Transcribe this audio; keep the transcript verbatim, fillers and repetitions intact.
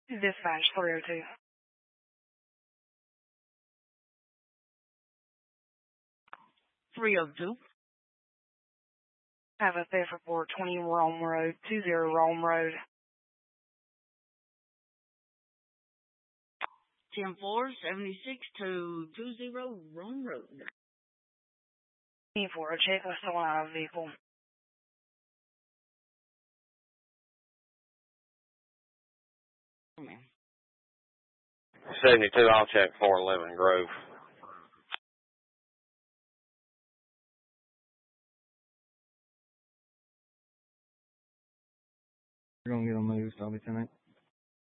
Dispatch three oh two. three oh two. Have a theft report, twenty Rome Road, two zero Rome Road. ten four, seventy-six to two zero Rome Road. ten four, a check was stolen out of a vehicle. Oh, man. seventy-two, I'll check four eleven Grove. We're going to get them moved, I'll be tonight.